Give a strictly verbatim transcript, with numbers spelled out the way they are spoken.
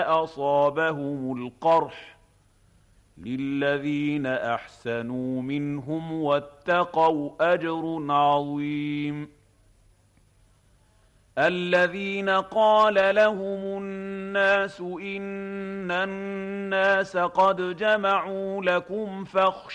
أصابهم القرح للذين أحسنوا منهم واتقوا أجر عظيم. الذين قال لهم الناس إن الناس قد جمعوا لكم فاخشوا